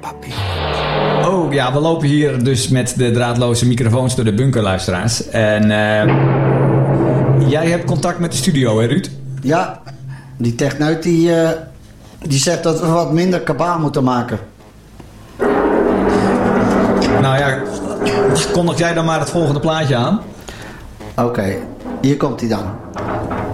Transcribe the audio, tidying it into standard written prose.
Papi. Oh ja, we lopen hier dus met de draadloze microfoons door de bunker, luisteraars. En jij hebt contact met de studio, hè Ruud? Ja, die techneut die zegt dat we wat minder kabaal moeten maken. Nou ja, kondig jij dan maar het volgende plaatje aan. Oké, hier komt hij dan.